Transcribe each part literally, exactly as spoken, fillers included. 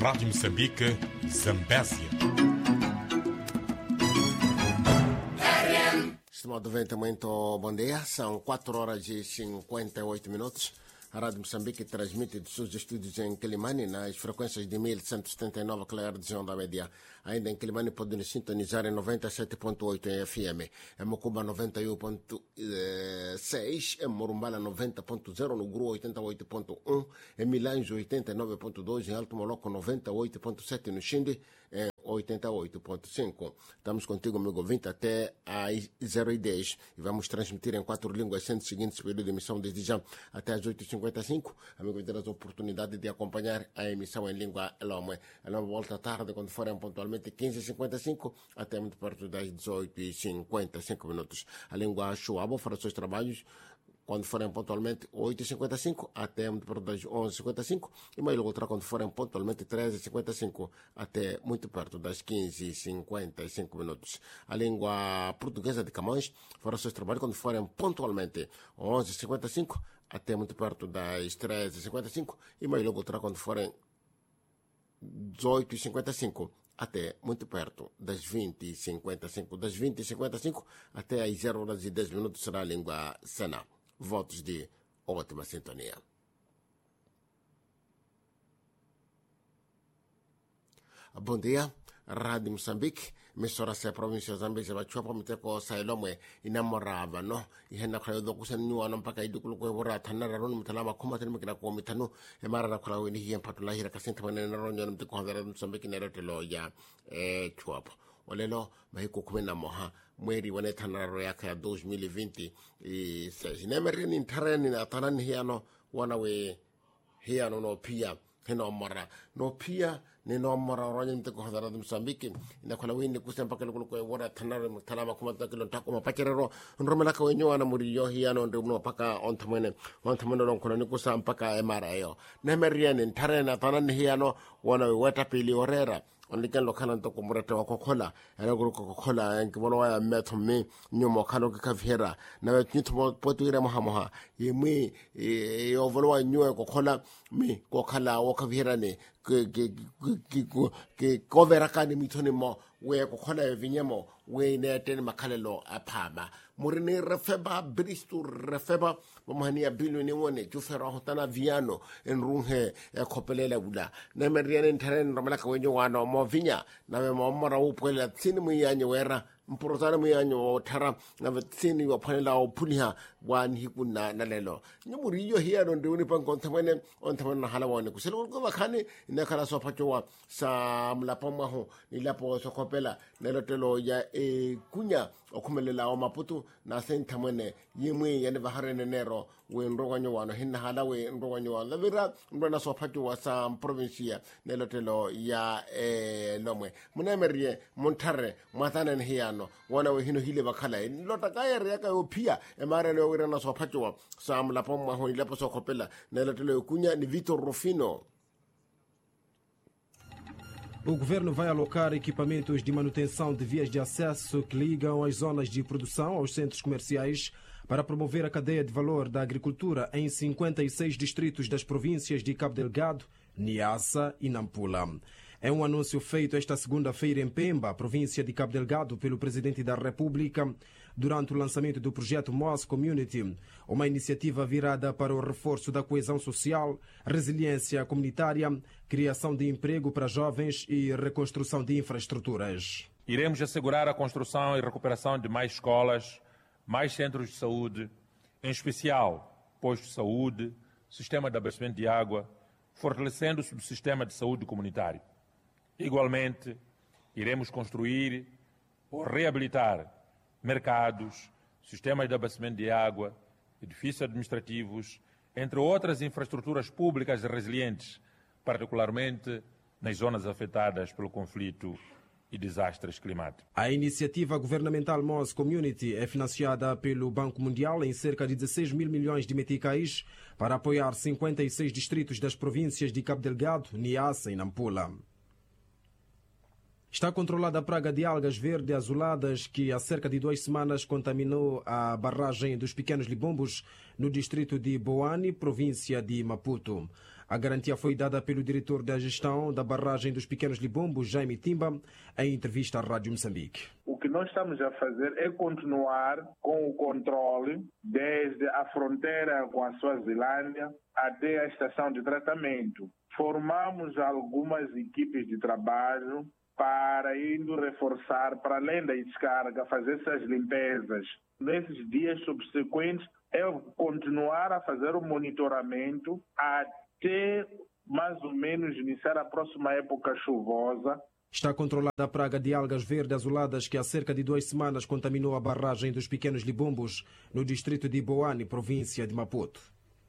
Rádio Moçambique, Zambésia. Estimado ouvinte, muito bom dia. São quatro horas e cinquenta e oito minutos. A Rádio Moçambique transmite de seus estúdios em Quilimane nas frequências de mil cento e setenta e nove kHz da média. Ainda em Quilimane pode nos sintonizar em noventa e sete ponto oito em F M, em Mocuba noventa e um ponto seis, em Morumbala noventa ponto zero, no Gru oitenta e oito ponto um, em Milange oitenta e nove ponto dois, em Alto Moloco noventa e oito ponto sete, no Xinde em oitenta e oito ponto cinco. Estamos contigo, amigo ouvinte, até às zero e dez e vamos transmitir em quatro línguas, sendo o seguinte período de emissão desde já até às oito e cinquenta e cinco. Amigo, terás a oportunidade de acompanhar a emissão em língua Lomé. Ela volta à tarde, quando forem pontualmente quinze e cinquenta e cinco, até muito perto das dezoito e cinquenta e cinco minutos. A língua Chuabo fará seus trabalhos quando forem pontualmente oito e cinquenta e cinco, até muito perto das onze e cinquenta e cinco, e mais outra quando forem pontualmente treze e cinquenta e cinco, até muito perto das quinze e cinquenta e cinco minutos. A língua portuguesa de Camões fará seus trabalhos quando forem pontualmente onze e cinquenta e cinco, até muito perto das treze e cinquenta e cinco, e mais outra quando forem dezoito e cinquenta e cinco, até muito perto das vinte e cinquenta e cinco. Das vinte e cinquenta e cinco até às zero horas e dez minutos será a língua Sena. Votos de ótima sintonia. Bom dia, Rádio Moçambique. Emissora se a província de Zambésia bachua para meter com sailomwe inamorava no ihena kwa yodo kusen nyua no mpaka idukulu kwa wora tanara ron mtalama kuma tani mkina kwa mitano e mara na kula weni hiya mpatula hira kasenta manene ronyo mtiko kwa Rádio Moçambique na rotelo ya e chuapo walelo mahiko kumena moha mweri wane tanara yaka ya dois mil e vinte e seis nemeri ni ntareni na tanani hiya no wana we hiya no no pia heno mara no pia ni no mara ronyo mtiko kwa Rádio Moçambique na kula weni kusen mpaka lukulu kwa wora tanara mtalama kuma takilo tako mapachero nromela kwa wenyo wana muriyo hiya no ndo mpaka ontamene ontamene no kuna nikusa mpaka emara yo nemeri ni ntareni na tanani hiya no wana we weta pili orera onlikan lo kana to komurata wa kokola ana guru kokola en kibono wa meto me nyomo kano ka kafira na we nyito potuira moha moha ye mi e ovolo wa nyoe kokola mi kokala wa kafira ne ke ke ke ke kovera ka ni mitone mo we kokola vinyemo we ne ten makalelo apama murini refeba bristu refeba bomhania biloni wone jufera hotana viano en runhe e kopelela bula na meriane interen romala ka wenyo wano mo vinya na me mo mara upwela tsini mu yanyo wera mporotana mu yanyo tara na tsini wa panela o puliha wan hikuna na lelo nyumuri yo hiya don de woni pan kontamene on tamana hala wone ku selo ko bakane ina kala so pachowa sa mlapo maho ni lapo so kopela nelotelo ya e kunya okumelela o maputu na sentamene yimwe yane baharene nero we ndoganyo wano hinna hala we ndoganyo wano vira ndona so pachowa sa provincia nelotelo ya e lomwe munemerie montare matana hiyano wana we hino hile bakhala lota kaya reka yo pia e mare le we na so pachowa sa mlapo maho ni lapo so kopela nelotelo kunya ni Vitor Rufino. O governo vai alocar equipamentos de manutenção de vias de acesso que ligam as zonas de produção aos centros comerciais para promover a cadeia de valor da agricultura em cinquenta e seis distritos das províncias de Cabo Delgado, Niassa e Nampula. É um anúncio feito esta segunda-feira em Pemba, província de Cabo Delgado, pelo Presidente da República, durante o lançamento do projeto Moss Community, uma iniciativa virada para o reforço da coesão social, resiliência comunitária, criação de emprego para jovens e reconstrução de infraestruturas. Iremos assegurar a construção e recuperação de mais escolas, mais centros de saúde, em especial postos de saúde, sistema de abastecimento de água, fortalecendo o subsistema de saúde comunitário. Igualmente, iremos construir ou reabilitar mercados, sistemas de abastecimento de água, edifícios administrativos, entre outras infraestruturas públicas resilientes, particularmente nas zonas afetadas pelo conflito e desastres climáticos. A iniciativa governamental Moss Community é financiada pelo Banco Mundial em cerca de dezesseis mil milhões de meticais para apoiar cinquenta e seis distritos das províncias de Cabo Delgado, Niassa e Nampula. Está controlada a praga de algas verde azuladas que há cerca de duas semanas contaminou a barragem dos Pequenos Libombos no distrito de Boane, província de Maputo. A garantia foi dada pelo diretor da gestão da barragem dos Pequenos Libombos, Jaime Timba, em entrevista à Rádio Moçambique. O que nós estamos a fazer é continuar com o controle desde a fronteira com a Suazilândia até a estação de tratamento. Formamos algumas equipes de trabalho para indo reforçar, para além da descarga, fazer essas limpezas. Nesses dias subsequentes, é continuar a fazer o monitoramento até mais ou menos iniciar a próxima época chuvosa. Está controlada a praga de algas verde azuladas que há cerca de duas semanas contaminou a barragem dos Pequenos Libombos, no distrito de Boane, província de Maputo.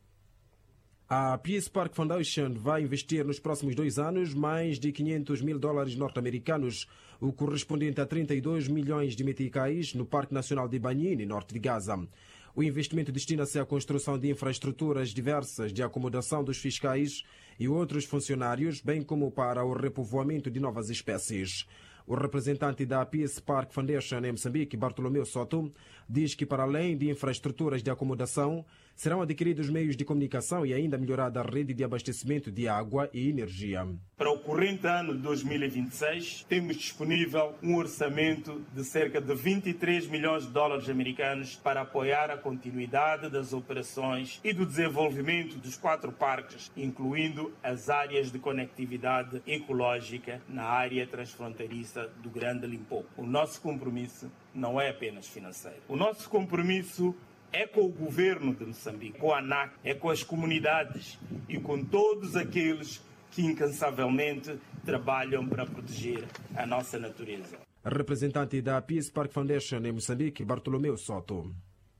A Peace Park Foundation vai investir nos próximos dois anos mais de quinhentos mil dólares norte-americanos, o correspondente a trinta e dois milhões de meticais, no Parque Nacional de Banhine, norte de Gaza. O investimento destina-se à construção de infraestruturas diversas de acomodação dos fiscais e outros funcionários, bem como para o repovoamento de novas espécies. O representante da Peace Park Foundation em Moçambique, Bartolomeu Soto, diz que, para além de infraestruturas de acomodação, serão adquiridos meios de comunicação e ainda melhorada a rede de abastecimento de água e energia. Para o corrente ano de dois mil e vinte e seis, temos disponível um orçamento de cerca de vinte e três milhões de dólares americanos para apoiar a continuidade das operações e do desenvolvimento dos quatro parques, incluindo as áreas de conectividade ecológica na área transfronteiriça do Grande Limpopo. O nosso compromisso não é apenas financeiro. O nosso compromisso é com o governo de Moçambique, com a ANAC, é com as comunidades e com todos aqueles que incansavelmente trabalham para proteger a nossa natureza. Representante da Peace Park Foundation em Moçambique, Bartolomeu Soto.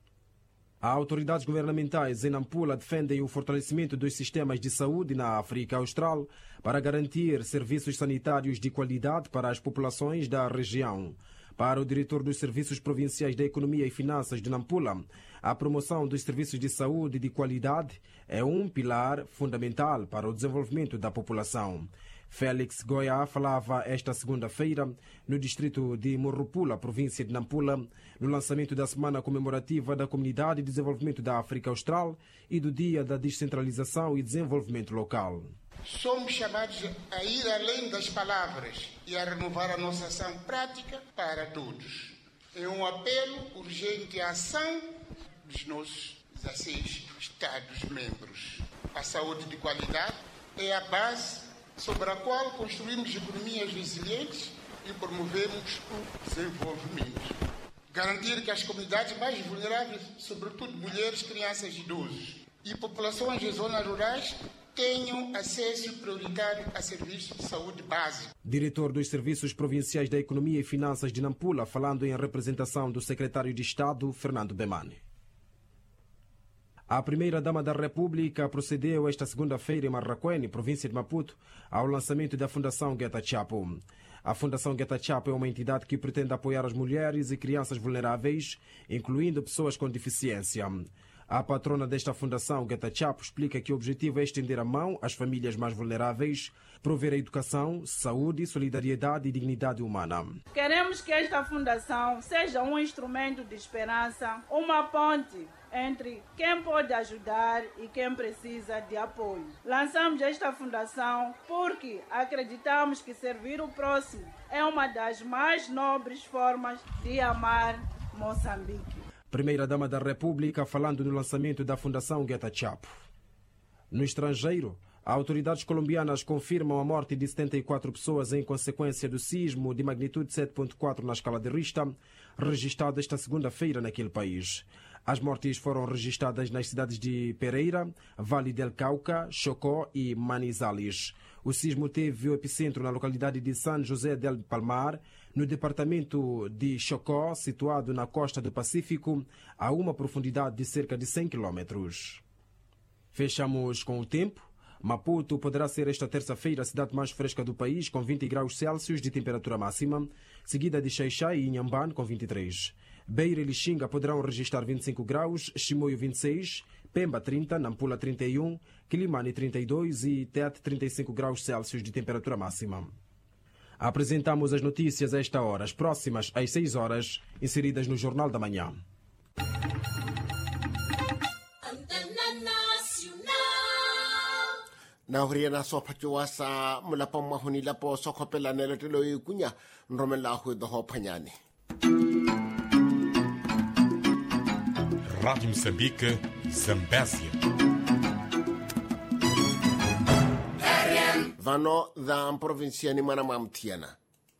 As autoridades governamentais em Nampula defendem o fortalecimento dos sistemas de saúde na África Austral para garantir serviços sanitários de qualidade para as populações da região. Para o diretor dos Serviços Provinciais da Economia e Finanças de Nampula, a promoção dos serviços de saúde de qualidade é um pilar fundamental para o desenvolvimento da população. Félix Goya falava esta segunda-feira no distrito de Morropula, província de Nampula, no lançamento da Semana Comemorativa da Comunidade de Desenvolvimento da África Austral e do Dia da Descentralização e Desenvolvimento Local. Somos chamados a ir além das palavras e a renovar a nossa ação prática para todos. É um apelo urgente à ação dos nossos dezesseis Estados-membros. A saúde de qualidade é a base sobre a qual construímos economias resilientes e promovemos o desenvolvimento. Garantir que as comunidades mais vulneráveis, sobretudo mulheres, crianças e idosos, e populações de zonas rurais, tenham acesso prioritário a serviços de saúde básica. Diretor dos Serviços Provinciais da Economia e Finanças de Nampula, falando em representação do secretário de Estado, Fernando Bemane. A primeira-dama da República procedeu esta segunda-feira em Marraquene, província de Maputo, ao lançamento da Fundação Geta Chapo. A Fundação Geta Chapo é uma entidade que pretende apoiar as mulheres e crianças vulneráveis, incluindo pessoas com deficiência. A patrona desta fundação, Geta Chapo, explica que o objetivo é estender a mão às famílias mais vulneráveis, prover a educação, saúde, solidariedade e dignidade humana. Queremos que esta fundação seja um instrumento de esperança, uma ponte entre quem pode ajudar e quem precisa de apoio. Lançamos esta fundação porque acreditamos que servir o próximo é uma das mais nobres formas de amar Moçambique. Primeira-dama da República falando no lançamento da Fundação Geta Chapo. No estrangeiro, autoridades colombianas confirmam a morte de setenta e quatro pessoas em consequência do sismo de magnitude sete ponto quatro na escala de Richter, registrado esta segunda-feira naquele país. As mortes foram registradas nas cidades de Pereira, Vale del Cauca, Chocó e Manizales. O sismo teve o epicentro na localidade de San José del Palmar, no departamento de Chocó, situado na costa do Pacífico, a uma profundidade de cerca de cem quilômetros. Fechamos com o tempo. Maputo poderá ser esta terça-feira a cidade mais fresca do país, com vinte graus Celsius de temperatura máxima, seguida de Xai-Xai e Inhambane, com vinte e três. Beira e Lixinga poderão registrar vinte e cinco graus, Chimoio vinte e seis, Pemba trinta, Nampula trinta e um, Quilimane trinta e dois e Tete trinta e cinco graus Celsius de temperatura máxima. Apresentamos as notícias a esta hora, as próximas às seis horas, inseridas no Jornal da Manhã. na hore na so phatwa sa molapa mahoni lapo so khopelane le tlo ikunya nromela ho do ho phanyane. Rádio Moçambique, Zambésia. Vano da provincia ni mana mamtiana.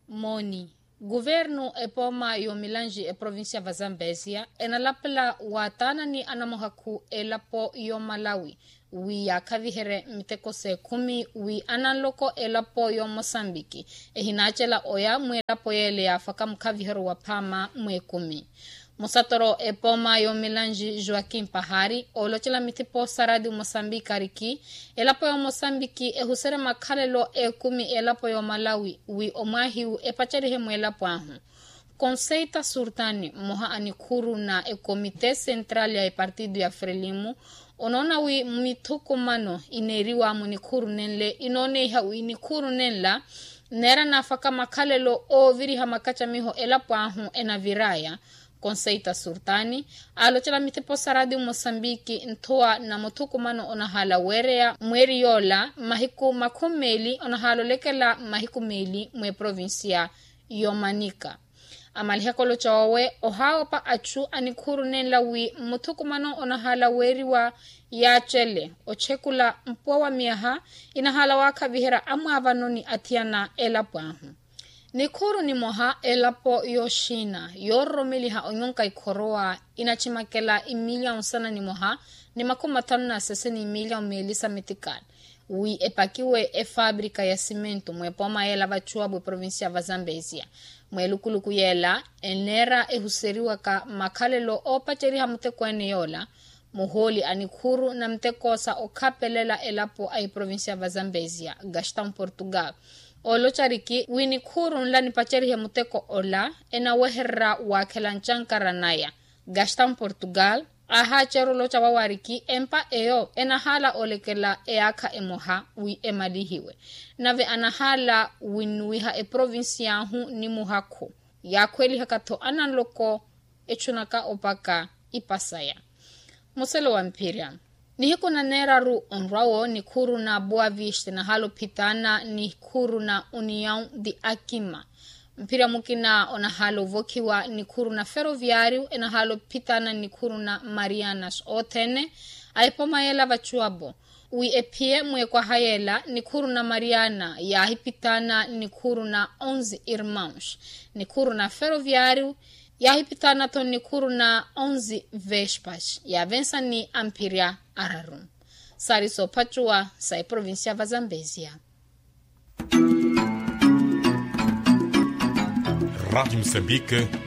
Moni. Governo e poma yo milanji e provincia va Zambésia e na lapela watana ni anamohaku e lapo yo Malawi. Wi ya kavihere mitekose kumi wi analoko e lapo yo Mosambiki. E hinachela oya mwe lapo yele ya faka mkavihere wa pama mwe kumi. Musatoro e poma yo milanji Joaquim Pahari olochela mitipo saradi Mosambiki ariki elapo yo Mosambiki e husere makalelo e kumi elapo yo Malawi wi omahiu e pachari hemu elapo ahu. Conceita Sultani moha anikuru na e komite central ya e partido ya Frelimu onona wi mituku mano ineriwa munikuru nenle inone iha wi inikuru nenla nera nafaka makalelo o viri hamakacha miho elapo ahu ena viraya. Conceita Sultani alochela mitipo saradi Mosambiki ntoa na mutuku mano onahala werea mweri yola mahiku makumeli onahalo lekela mahiku meli mwe provincia Yomanika. Amaliha kolo chawe ohao pa achu anikuru nenla wi mutuku mano onahala weriwa ya chele ochekula mpwa wa miaha inahala waka vihera amu avanoni atiana elapuahu. Nikuru ni moha elapo yoshina yoromeli ha onyonka ikoroa inachimakela imilia unsana ni moha ni makuma tanu na sese ni imilia umelisa metikal wi epakiwe e fabrika ya simento mwe poma yela vachua bwe provincia va Zambésia mwe lukuluku yela enera ehuseriwa ka makalelo opacheri hamute kwene yola muholi anikuru na mtekosa okapelela elapo ai provincia va Zambésia Gastão Portugal. Olo chariki wini kuru nla ni pacheri he muteko ola ena weherra wakela nchankara naya. Gastão Portugal aha chero lo chawa wariki empa eo ena hala olekela eaka emoha wi emalihiwe. Nave anahala winwiha e provincia hu ni muhako. Ya kweli hakato analoko echunaka opaka ipasaya. Muselo wa Mpiria. Ni hiku na nera ru onrao ni kuru na Boa Vista na halo pitana ni kuru na União de Akima. Mpira mukina ona halo vokiwa ni kuru na Ferroviário ena halo pitana ni kuru na Marianas Otene. Aipoma yela vachuabo. Ui epie mwe kwa hayela ni kuru na Mariana ya hipitana ni kuru na onze Irmãos. Ni kuru na Ferroviário ya hipitana to ni kuru na onze Vespas. Ya vensa ni Ampiria Ararum. Sariso Pachua, sai provincia va Zambésia. Rádio Moçambique,